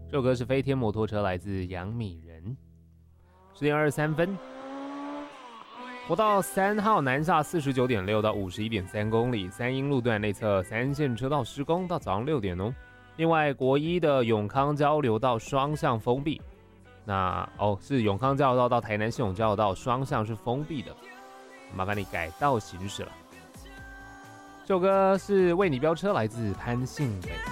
这首歌是飞天摩托车，来自杨米人。10点23分，国道3号南下49.6到51.3公里，三英路段内侧3线车道施工到早上6点哦。另外，国一的永康交流道双向封闭，是永康交流道到台南系统交流道双向是封闭的，麻烦你改道行驶了。这首歌是为你飙车，来自潘信伟。